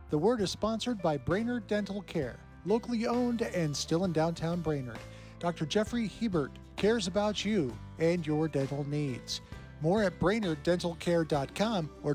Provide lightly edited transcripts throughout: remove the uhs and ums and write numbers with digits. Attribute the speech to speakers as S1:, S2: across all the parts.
S1: The Word is sponsored by Brainerd Dental Care, locally owned and still in downtown Brainerd. Dr. Jeffrey Hebert cares about you and your dental needs. More at BrainerdDentalCare.com or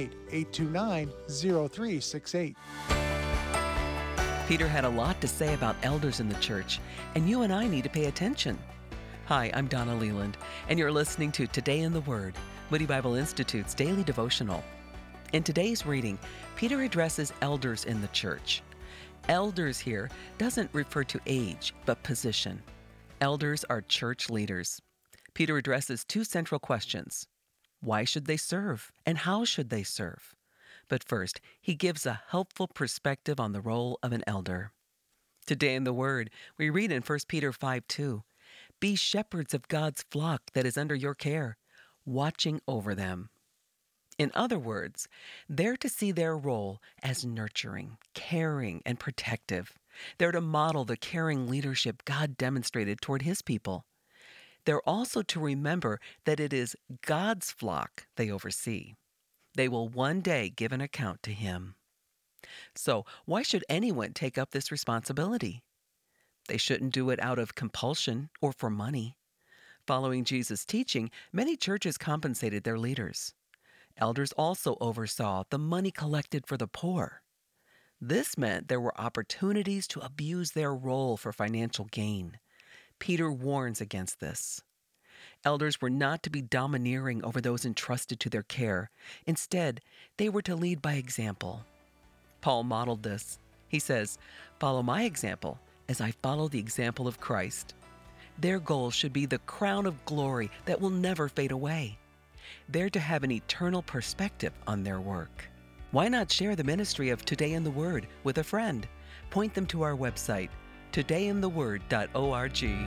S1: 218-829-0368.
S2: Peter had a lot to say about elders in the church, and you and I need to pay attention. Hi, I'm Donna Leland, and you're listening to Today in the Word, Moody Bible Institute's daily devotional. In today's reading, Peter addresses elders in the church. Elders here doesn't refer to age, but position. Elders are church leaders. Peter addresses two central questions. Why should they serve, and how should they serve? But first, he gives a helpful perspective on the role of an elder. Today in the Word, we read in 1 Peter 5:2, "Be shepherds of God's flock that is under your care, watching over them." In other words, they're to see their role as nurturing, caring, and protective. They're to model the caring leadership God demonstrated toward His people. They're also to remember that it is God's flock they oversee. They will one day give an account to Him. So, why should anyone take up this responsibility? They shouldn't do it out of compulsion or for money. Following Jesus' teaching, many churches compensated their leaders. Elders also oversaw the money collected for the poor. This meant there were opportunities to abuse their role for financial gain. Peter warns against this. Elders were not to be domineering over those entrusted to their care. Instead, they were to lead by example. Paul modeled this. He says, "Follow my example as I follow the example of Christ." Their goal should be the crown of glory that will never fade away. They're to have an eternal perspective on their work. Why not share the ministry of Today in the Word with a friend? Point them to our website, todayintheword.org.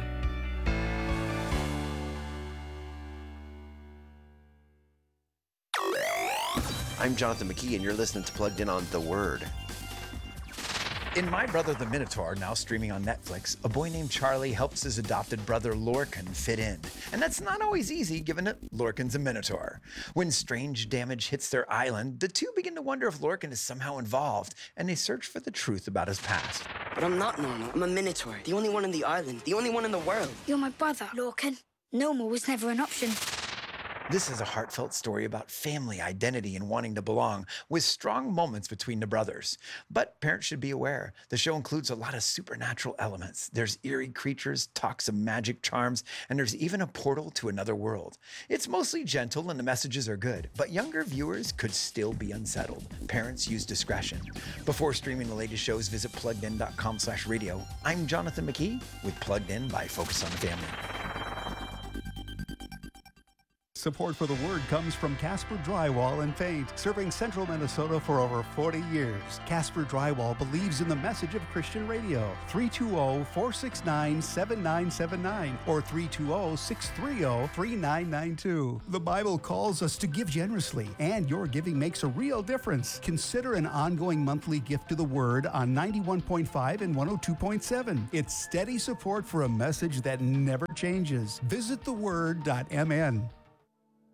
S3: I'm Jonathan McKee, and you're listening to Plugged In on The Word.
S4: In My Brother the Minotaur, now streaming on Netflix, a boy named Charlie helps his adopted brother Lorcan fit in. And that's not always easy, given that Lorcan's a minotaur. When strange damage hits their island, the two begin to wonder if Lorcan is somehow involved, and they search for the truth about his past.
S5: But I'm not normal. I'm a minotaur. The only one on the island. The only one in the world.
S6: You're my brother, Lorcan. Normal was never an option.
S4: This is a heartfelt story about family, identity, and wanting to belong, with strong moments between the brothers. But parents should be aware, the show includes a lot of supernatural elements. There's eerie creatures, talks of magic charms, and there's even a portal to another world. It's mostly gentle and the messages are good, but younger viewers could still be unsettled. Parents use discretion. Before streaming the latest shows, visit pluggedin.com/radio. I'm Jonathan McKee with Plugged In by Focus on the Family.
S7: Support for the Word comes from Casper Drywall and Paint, serving central Minnesota for over 40 years. Casper Drywall believes in the message of Christian radio. 320-469-7979 or 320-630-3992. The Bible calls us to give generously, and your giving makes a real difference. Consider an ongoing monthly gift to the Word on 91.5 and 102.7. It's steady support for a message that never changes. Visit theword.mn.